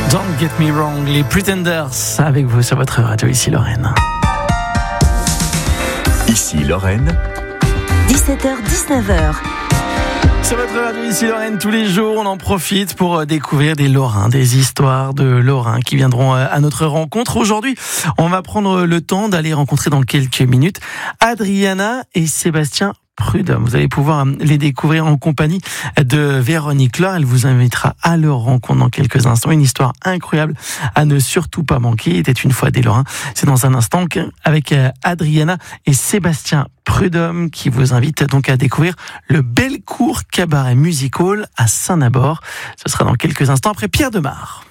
Don't get me wrong, les Pretenders avec vous sur votre radio, ici Lorraine. Ici Lorraine. 17h-19h. Sur votre radio, ici Lorraine, tous les jours, on en profite pour découvrir des Lorrains, des histoires de Lorrains qui viendront à notre rencontre. Aujourd'hui, on va prendre le temps d'aller rencontrer dans quelques minutes Adriana et Sébastien Prudhomme. Vous allez pouvoir les découvrir en compagnie de Véronique Laure. Elle vous invitera à leur rencontre dans quelques instants. Une histoire incroyable à ne surtout pas manquer. Il était une fois des Lorrains. C'est dans un instant avec Adriana et Sébastien Prudhomme qui vous invite donc à découvrir le Bellecour Cabaret Music Hall à Saint-Nabord. Ce sera dans quelques instants après Pierre Demar.